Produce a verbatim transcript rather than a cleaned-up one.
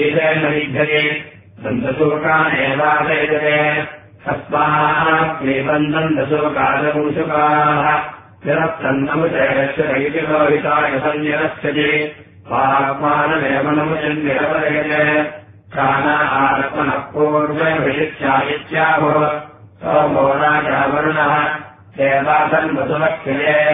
विद्यते दन्तशोकानेवादयते तस्मात् दन्तशोकादमुषुकाः निरस्तन्नमुचयश्च लोहिताय संनिरस्यति पाप्मानमेव नमुचन्निरवदयते काना आत्मनः पूर्वभिषिच्या इत्याहो सोमो राजा वरुणः देवासन्वसुलक्ष्ये